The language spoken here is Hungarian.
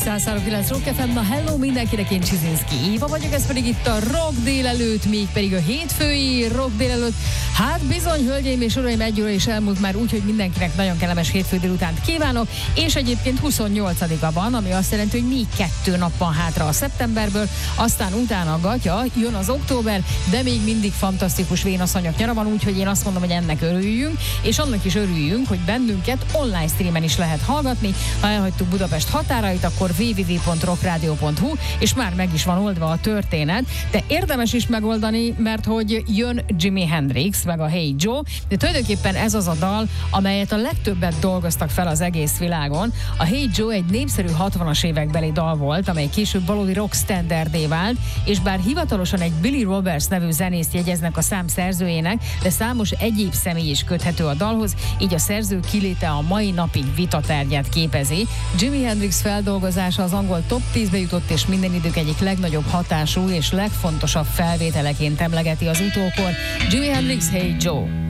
103.9 Rock FM, na hello mindenkinek, én Csizinszki Éva vagyok, ez pedig itt a Rock délelőtt, még pedig a hétfői Rock délelőtt. Hát bizony, hölgyeim és uraim, 1 óra is elmúlt már úgy, hogy mindenkinek nagyon kellemes hétfő délutánt kívánok, és egyébként 28-a van, ami azt jelenti, hogy még 2 nap van hátra a szeptemberből, aztán utána gatya, jön az október, de még mindig fantasztikus vénaszanyag nyara van, úgyhogy én azt mondom, hogy ennek örüljünk, és annak is örüljünk, hogy bennünket online streamen is lehet hallgatni. Ha elhagytuk Budapest határait, akkor www.rockradio.hu, és már meg is van oldva a történet, de érdemes is megoldani, mert hogy jön Jimi Hendrix, meg a Hey Joe, de tulajdonképpen ez az a dal, amelyet a legtöbbet dolgoztak fel az egész világon. A Hey Joe egy népszerű 60-as évekbeli dal volt, amely később valódi rock standardé vált, és bár hivatalosan egy Billy Roberts nevű zenészt jegyeznek a szám szerzőjének, de számos egyéb személy is köthető a dalhoz, így a szerző kiléte a mai napig vitatárgyát képezi. Jimi Hendrix feldolgozása az angol top 10-be jutott, és minden idők egyik legnagyobb hatású és legfontosabb felvételeként emlegeti az utókor. Jimi Hendrix, Hey Joe.